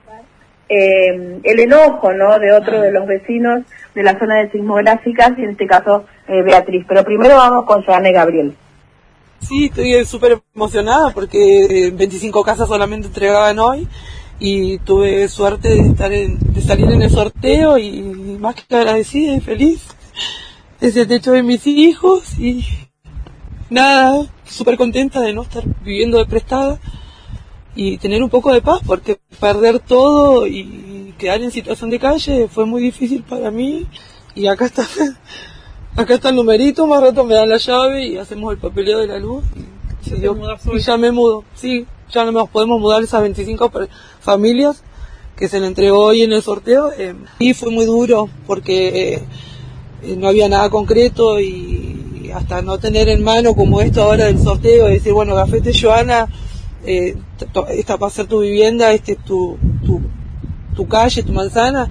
el enojo, ¿no? De otro de los vecinos de la zona de sismográficas, y en este caso, Beatriz. Pero primero vamos con Joana y Gabriel. Sí, estoy súper emocionada porque 25 casas solamente entregaban hoy y tuve suerte de salir en el sorteo y más que agradecida y feliz. Es el techo de mis hijos y nada, súper contenta de no estar viviendo de prestada y tener un poco de paz, porque perder todo y quedar en situación de calle fue muy difícil para mí. Y acá está el numerito, más rato me dan la llave y hacemos el papeleo de la luz y ya me mudo. Sí, ya no nos podemos mudar esas 25 familias que se le entregó hoy en el sorteo. Y fue muy duro porque no había nada concreto, y hasta no tener en mano como esto ahora del sorteo, de decir, bueno, Gafete Joana, esta va a ser tu vivienda, este es tu calle, tu manzana.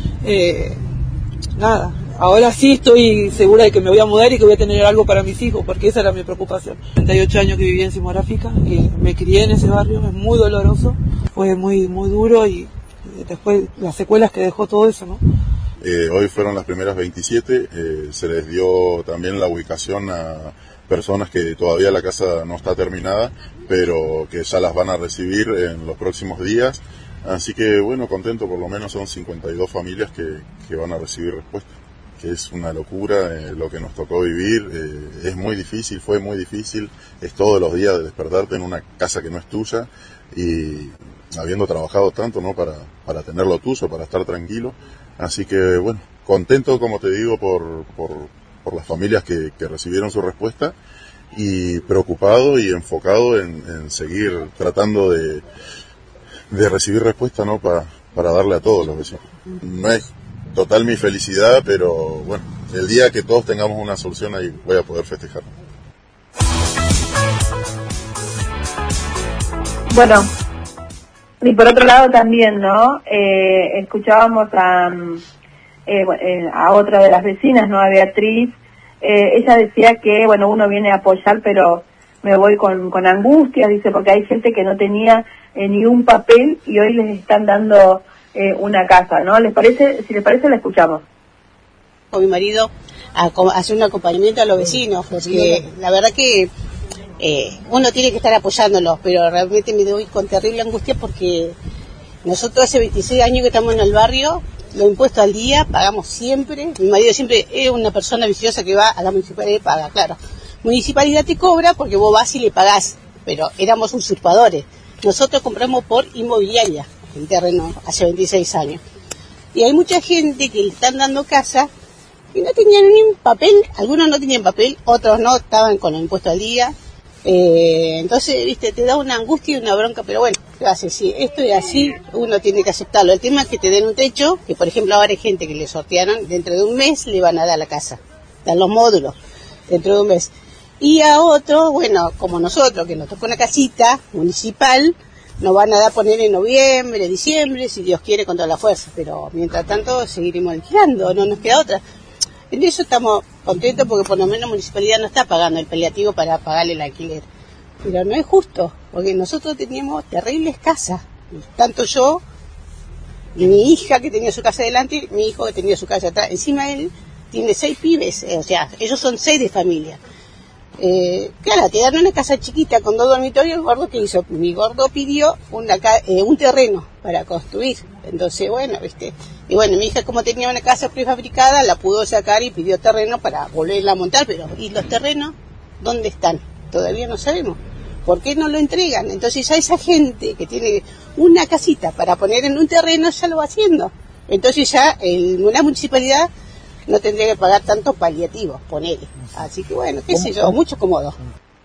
Nada, ahora sí estoy segura de que me voy a mudar y que voy a tener algo para mis hijos, porque esa era mi preocupación. 38 años que viví en Simográfica, me crié en ese barrio, es muy doloroso, fue muy muy duro, y después las secuelas que dejó todo eso, ¿no? Hoy fueron las primeras 27, se les dio también la ubicación a personas que todavía la casa no está terminada, pero que ya las van a recibir en los próximos días. Así que bueno, contento, por lo menos son 52 familias que van a recibir respuesta, que es una locura lo que nos tocó vivir. Es muy difícil, fue muy difícil, es todos los días de despertarte en una casa que no es tuya, y habiendo trabajado tanto, ¿no?, para tener lo tuyo, para estar tranquilo. Así que bueno, contento, como te digo, por las familias que recibieron su respuesta, y preocupado y enfocado en seguir tratando de recibir respuesta, ¿no?, para darle a todos los vecinos. No es total mi felicidad, pero bueno, el día que todos tengamos una solución, ahí voy a poder festejar. Bueno, y por otro lado también, ¿no? Escuchábamos a otra de las vecinas, ¿no?, a Beatriz. Ella decía que, bueno, uno viene a apoyar, pero me voy con angustia, dice, porque hay gente que no tenía ni un papel y hoy les están dando una casa, ¿no? ¿Les parece? Si les parece, la escuchamos. Con mi marido a hacer un acompañamiento a los vecinos, porque la verdad que uno tiene que estar apoyándolos, pero realmente me doy con terrible angustia, porque nosotros hace 26 años que estamos en el barrio, los impuestos al día, pagamos siempre. Mi marido siempre es una persona viciosa que va a la municipalidad y paga, claro. Municipalidad te cobra porque vos vas y le pagás, pero éramos usurpadores. Nosotros compramos por inmobiliaria el terreno hace 26 años. Y hay mucha gente que le están dando casa y no tenían ni un papel, algunos no tenían papel, otros no, estaban con el impuesto al día. Entonces, viste, te da una angustia y una bronca, pero bueno, ¿qué haces? Si esto es así, uno tiene que aceptarlo. El tema es que te den un techo, que por ejemplo ahora hay gente que le sortearon, dentro de un mes le van a dar la casa, dan los módulos, dentro de un mes. Y a otros, bueno, como nosotros, que nos tocó una casita municipal, nos van a dar poner en noviembre, diciembre, si Dios quiere, con toda la fuerza, pero mientras tanto seguiremos alquilando, no nos queda otra. En eso estamos contentos, porque por lo menos la municipalidad no está pagando el paliativo para pagarle el alquiler. Pero no es justo, porque nosotros teníamos terribles casas, tanto yo, y mi hija que tenía su casa adelante, mi hijo que tenía su casa atrás. Encima él tiene 6 pibes, o sea, ellos son 6 de familia. Claro, te dan una casa chiquita con 2 dormitorios. El gordo, que hizo, mi gordo pidió un terreno para construir. Entonces, bueno, viste, y bueno, mi hija, como tenía una casa prefabricada, la pudo sacar y pidió terreno para volverla a montar. Pero ¿y los terrenos dónde están? Todavía no sabemos. ¿Por qué no lo entregan? Entonces ya esa gente que tiene una casita para poner en un terreno ya lo va haciendo. Entonces ya la municipalidad no tendría que pagar tantos paliativos, ponele. Así que bueno, qué sé yo, mucho cómodo.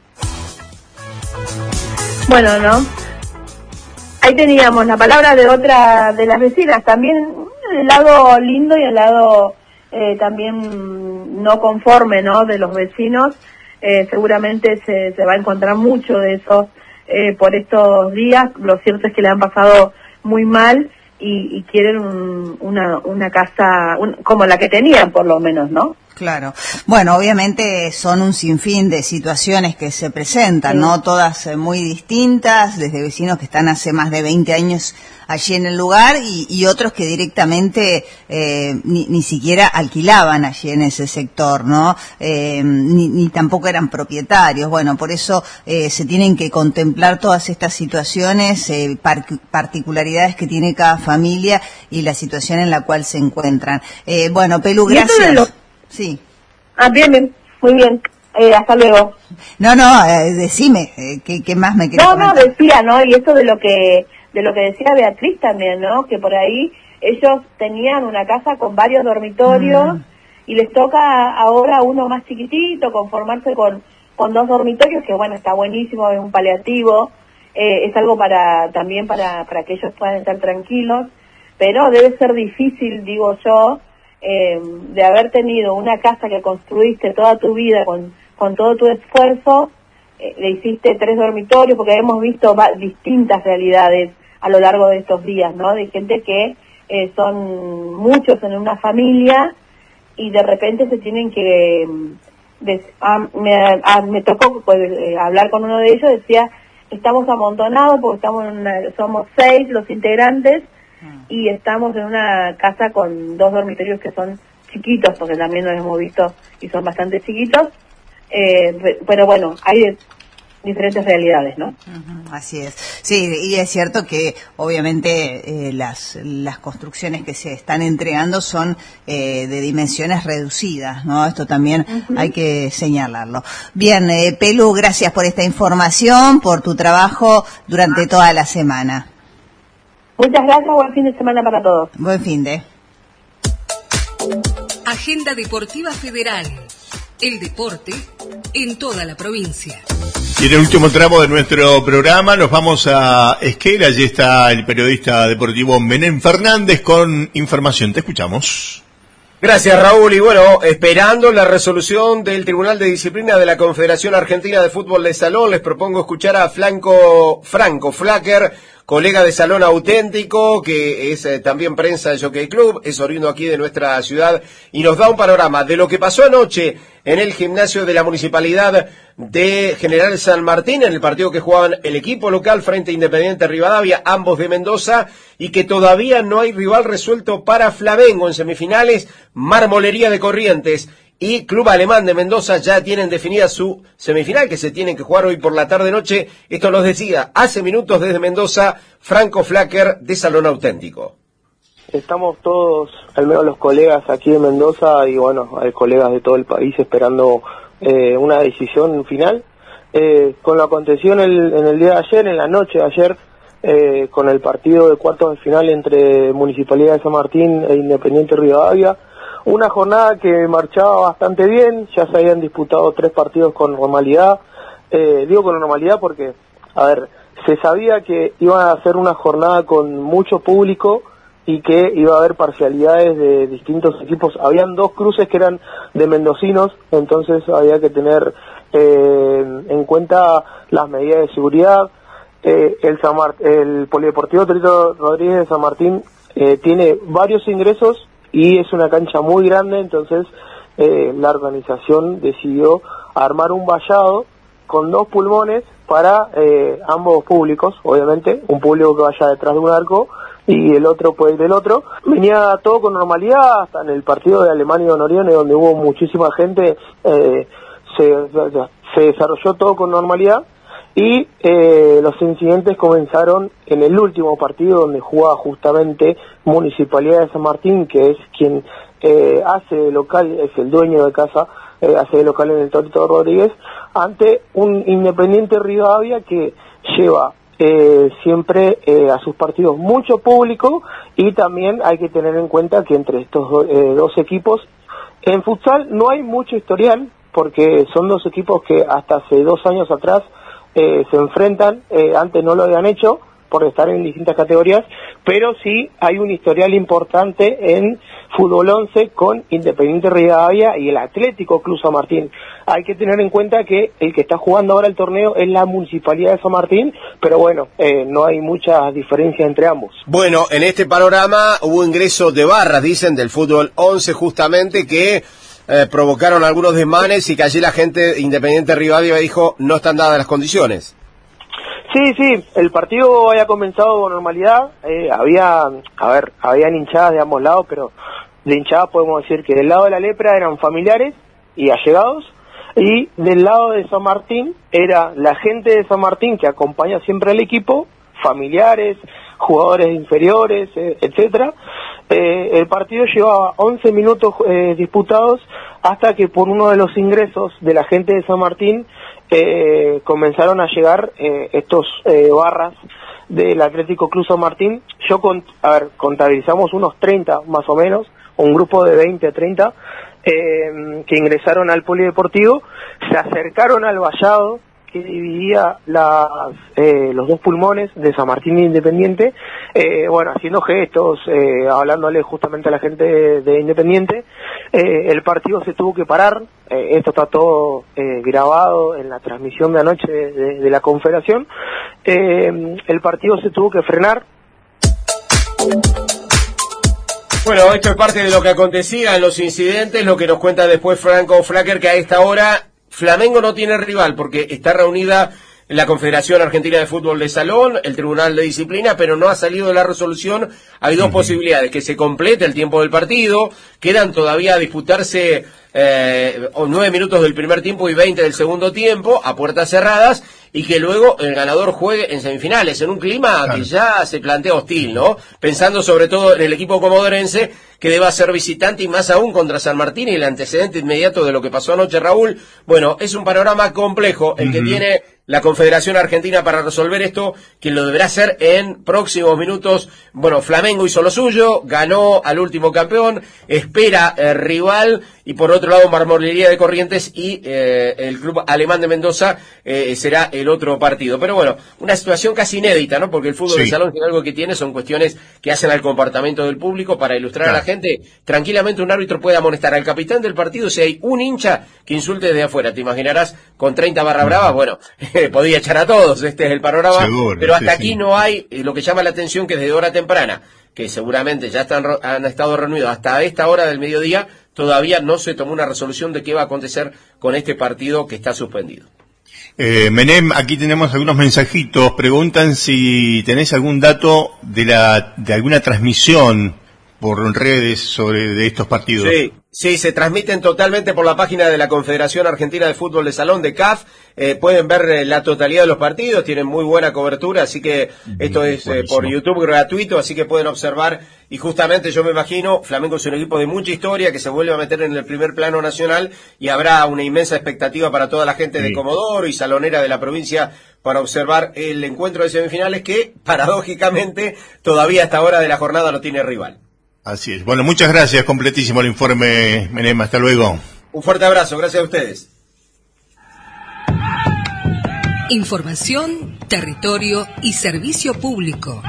Bueno, ¿no? Ahí teníamos la palabra de otra de las vecinas, también el lado lindo y el lado también no conforme, ¿no?, de los vecinos. Seguramente se va a encontrar mucho de eso por estos días. Lo cierto es que le han pasado muy mal y quieren una casa como la que tenían, por lo menos, ¿no? Claro. Bueno, obviamente son un sinfín de situaciones que se presentan, ¿no? Todas muy distintas, desde vecinos que están hace más de 20 años allí en el lugar y otros que directamente ni siquiera alquilaban allí en ese sector, ¿no? Ni tampoco eran propietarios. Bueno, por eso se tienen que contemplar todas estas situaciones, particularidades que tiene cada familia y la situación en la cual se encuentran. Bueno, Pelu, gracias. Sí. Bien, muy bien. Hasta luego. No, decime, ¿qué más me querés comentar? No, decía, ¿no? Y eso de lo que decía Beatriz también, ¿no? Que por ahí ellos tenían una casa con varios dormitorios y les toca ahora uno más chiquitito, conformarse con 2 dormitorios, que bueno, está buenísimo, es un paliativo, es algo también para que ellos puedan estar tranquilos, pero debe ser difícil, digo yo, de haber tenido una casa que construiste toda tu vida con todo tu esfuerzo, le hiciste 3 dormitorios, porque hemos visto distintas realidades a lo largo de estos días, ¿no? De gente que son muchos en una familia y de repente se tienen que... me tocó hablar con uno de ellos, decía, estamos amontonados porque somos 6 los integrantes y estamos en una casa con 2 dormitorios que son chiquitos, porque también los hemos visto y son bastante chiquitos, pero bueno, hay diferentes realidades, ¿no? Así es. Sí, y es cierto que obviamente las construcciones que se están entregando son de dimensiones reducidas, ¿no? Esto también hay que señalarlo. Bien, Pelu, gracias por esta información, por tu trabajo durante toda la semana. Muchas gracias, buen fin de semana para todos. Buen fin de. Agenda Deportiva Federal. El deporte en toda la provincia. Y en el último tramo de nuestro programa nos vamos a Esquel. Allí está el periodista deportivo Menem Fernández con información. Te escuchamos. Gracias, Raúl. Y bueno, esperando la resolución del Tribunal de Disciplina de la Confederación Argentina de Fútbol de Salón, les propongo escuchar a Franco Flacker, colega de Salón Auténtico, que es también prensa de Jockey Club, es oriundo aquí de nuestra ciudad, y nos da un panorama de lo que pasó anoche en el gimnasio de la Municipalidad de General San Martín, en el partido que jugaban el equipo local frente a Independiente Rivadavia, ambos de Mendoza, y que todavía no hay rival resuelto para Flamengo en semifinales. Marmolería de Corrientes y Club Alemán de Mendoza ya tienen definida su semifinal, que se tienen que jugar hoy por la tarde-noche. Esto nos decía hace minutos desde Mendoza Franco Flacker de Salón Auténtico. Estamos todos, al menos los colegas aquí de Mendoza y bueno, hay colegas de todo el país esperando una decisión final. Con lo acontecido en el día de ayer, en la noche de ayer, con el partido de cuartos de final entre Municipalidad de San Martín e Independiente Rivadavia, una jornada que marchaba bastante bien, ya se habían disputado 3 partidos con normalidad. Digo con normalidad porque, a ver, se sabía que iba a ser una jornada con mucho público y que iba a haber parcialidades de distintos equipos. Habían 2 cruces que eran de mendocinos, entonces había que tener en cuenta las medidas de seguridad. El Polideportivo Torito Rodríguez de San Martín tiene varios ingresos y es una cancha muy grande, entonces la organización decidió armar un vallado con 2 pulmones para ambos públicos, obviamente, un público que vaya detrás de un arco y el otro puede ir del otro. Venía todo con normalidad, hasta en el partido de Alemania y Honorione, donde hubo muchísima gente, se desarrolló todo con normalidad. Y los incidentes comenzaron en el último partido, donde jugaba justamente Municipalidad de San Martín, que es quien hace de local, es el dueño de casa, hace de local en el Torito Rodríguez, ante un Independiente Rivadavia que lleva siempre a sus partidos mucho público, y también hay que tener en cuenta que entre estos dos equipos, en futsal no hay mucho historial, porque son 2 equipos que hasta hace 2 años atrás se enfrentan, antes no lo habían hecho por estar en distintas categorías, pero sí hay un historial importante en fútbol 11 con Independiente Rivadavia y el Atlético Club San Martín. Hay que tener en cuenta que el que está jugando ahora el torneo es la Municipalidad de San Martín, pero bueno, no hay mucha diferencia entre ambos. Bueno, en este panorama hubo ingreso de barras, dicen, del fútbol 11 justamente, que provocaron algunos desmanes y que allí la gente de Independiente Rivadavia dijo no están dadas las condiciones. Sí, el partido había comenzado con normalidad, habían hinchadas de ambos lados, pero de hinchadas podemos decir que del lado de la Lepra eran familiares y allegados, y del lado de San Martín era la gente de San Martín que acompaña siempre al equipo, familiares, jugadores inferiores, etcétera, El partido llevaba 11 minutos disputados hasta que por uno de los ingresos de la gente de San Martín comenzaron a llegar estos barras del Atlético Club San Martín. Contabilizamos unos 30 más o menos, un grupo de 20, 30, que ingresaron al polideportivo, se acercaron al vallado que dividía los dos pulmones de San Martín e Independiente, haciendo gestos, hablándole justamente a la gente de Independiente. El partido se tuvo que parar, esto está todo grabado en la transmisión de anoche de la Confederación. El partido se tuvo que frenar. Bueno, esto es parte de lo que acontecía en los incidentes, lo que nos cuenta después Franco Flacker, que a esta hora Flamengo no tiene rival porque está reunida la Confederación Argentina de Fútbol de Salón, el Tribunal de Disciplina, pero no ha salido la resolución. Hay dos posibilidades: que se complete el tiempo del partido, quedan todavía a disputarse 9 minutos del primer tiempo y 20 del segundo tiempo, a puertas cerradas, y que luego el ganador juegue en semifinales, en un clima que ya se plantea hostil, ¿no? Pensando sobre todo en el equipo comodorense, que deba ser visitante, y más aún contra San Martín, y el antecedente inmediato de lo que pasó anoche, Raúl. Bueno, es un panorama complejo el que tiene la Confederación Argentina para resolver esto, quien lo deberá hacer en próximos minutos. Bueno, Flamengo hizo lo suyo, ganó al último campeón, espera rival, y por otro lado Marmolería de Corrientes y el club alemán de Mendoza será el otro partido. Pero bueno, una situación casi inédita, ¿no? Porque el fútbol de salón, que algo que tiene son cuestiones que hacen al comportamiento del público. Para ilustrar a la gente, tranquilamente un árbitro puede amonestar al capitán del partido si hay un hincha que insulte desde afuera. Te imaginarás, con 30 barra bravas, bueno, podía echar a todos, este es el panorama. Seguro, pero hasta aquí no hay lo que llama la atención, que desde hora temprana, que seguramente ya han estado reunidos hasta esta hora del mediodía, todavía no se tomó una resolución de qué va a acontecer con este partido que está suspendido. Menem, aquí tenemos algunos mensajitos. Preguntan si tenés algún dato de alguna transmisión por redes de estos partidos. Sí, se transmiten totalmente por la página de la Confederación Argentina de Fútbol de Salón, de CAF. Pueden ver la totalidad de los partidos, tienen muy buena cobertura, así que esto es por YouTube gratuito, así que pueden observar. Y justamente yo me imagino, Flamengo es un equipo de mucha historia que se vuelve a meter en el primer plano nacional, y habrá una inmensa expectativa para toda la gente de Comodoro y salonera de la provincia para observar el encuentro de semifinales, que paradójicamente todavía a esta hora de la jornada no tiene rival. Así es. Bueno, muchas gracias. Completísimo el informe, Menem. Hasta luego. Un fuerte abrazo. Gracias a ustedes. Información, territorio y servicio público.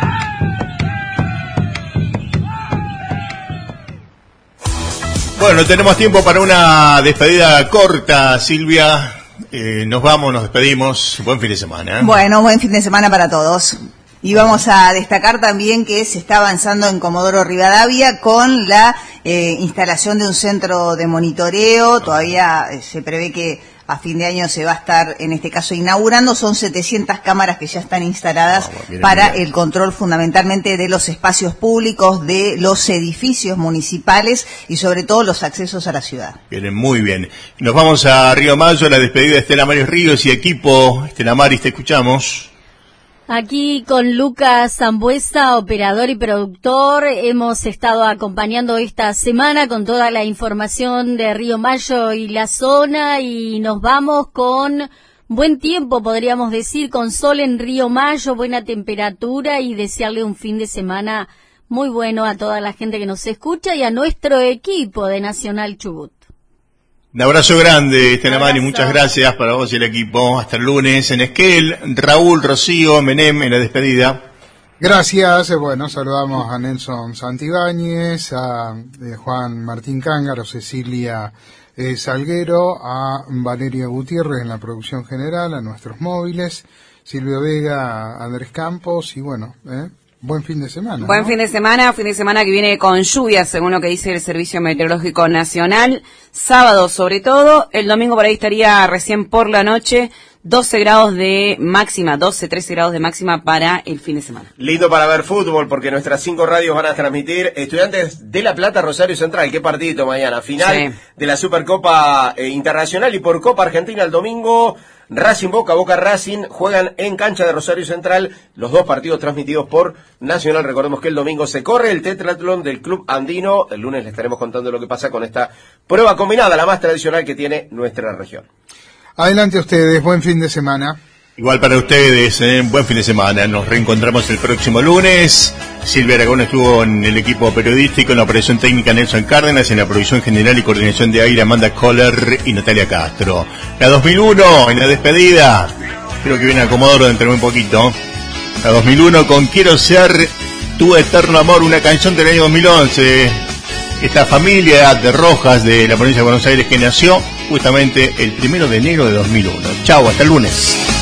Bueno, tenemos tiempo para una despedida corta, Silvia. Nos vamos, nos despedimos. Buen fin de semana. Bueno, buen fin de semana para todos. Y vamos a destacar también que se está avanzando en Comodoro Rivadavia con la instalación de un centro de monitoreo. Todavía se prevé que a fin de año se va a estar, en este caso, inaugurando. Son 700 cámaras que ya están instaladas para el control fundamentalmente de los espacios públicos, de los edificios municipales y sobre todo los accesos a la ciudad. Bien, muy bien. Nos vamos a Río Mayo, la despedida de Estela Maris Ríos y equipo. Estela Maris, te escuchamos. Aquí con Lucas Zambuesa, operador y productor, hemos estado acompañando esta semana con toda la información de Río Mayo y la zona, y nos vamos con buen tiempo, podríamos decir, con sol en Río Mayo, buena temperatura, y desearle un fin de semana muy bueno a toda la gente que nos escucha y a nuestro equipo de Nacional Chubut. Un abrazo grande, Estela Maris, muchas gracias para vos y el equipo. Hasta el lunes en Esquel. Raúl, Rocío, Menem en la despedida. Gracias, bueno, saludamos a Nelson Santibáñez, a Juan Martín Cángaro, Cecilia Salguero, a Valeria Gutiérrez en la producción general, a nuestros móviles, Silvio Vega, Andrés Campos, y bueno, buen fin de semana. Buen fin de semana que viene con lluvias, según lo que dice el Servicio Meteorológico Nacional. Sábado sobre todo, el domingo por ahí estaría recién por la noche 12 grados de máxima, 12, 13 grados de máxima para el fin de semana. Lindo para ver fútbol, porque nuestras 5 radios van a transmitir Estudiantes de La Plata, Rosario Central. Qué partidito mañana, final de la Supercopa Internacional, y por Copa Argentina el domingo, Racing Boca, Boca Racing, juegan en cancha de Rosario Central, los 2 partidos transmitidos por Nacional. Recordemos que el domingo se corre el tetratlón del Club Andino. El lunes les estaremos contando lo que pasa con esta prueba combinada, la más tradicional que tiene nuestra región. Adelante ustedes, buen fin de semana. Igual para ustedes, buen fin de semana. Nos reencontramos el próximo lunes. Silvia Aragón estuvo en el equipo periodístico, en la operación técnica Nelson Cárdenas, en la producción general y coordinación de aire Amanda Kohler y Natalia Castro. La 2001, en la despedida, creo que viene a Comodoro dentro de un poquito. La 2001 con Quiero Ser Tu Eterno Amor, una canción del año 2011. Esta familia de Rojas de la provincia de Buenos Aires que nació justamente el 1 de enero de 2001. Chau, hasta el lunes.